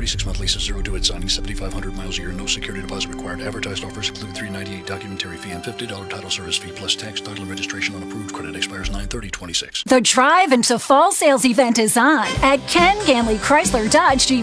36-month lease, 0 due at signing, 7,500 miles a year, no security deposit required. Advertised offers include $398 documentary fee and $50 title service fee plus tax, title, and registration on approved credit. Expires 9/30/26. The Drive into Fall sales event is on at Ken Ganley Chrysler Dodge Jeep